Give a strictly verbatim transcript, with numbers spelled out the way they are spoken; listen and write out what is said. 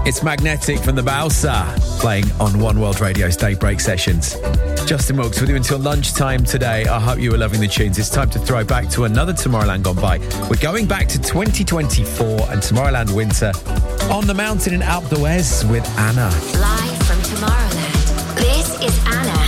It's Magnetic from the Bowser, playing on One World Radio's Daybreak Sessions. Justin Wilkes with you until lunchtime today. I hope you were loving the tunes. It's time to throw back to another Tomorrowland gone by. We're going back to twenty twenty-four and Tomorrowland Winter on the mountain in Alpe d'Huez with Anna. Live from Tomorrowland, this is Anna.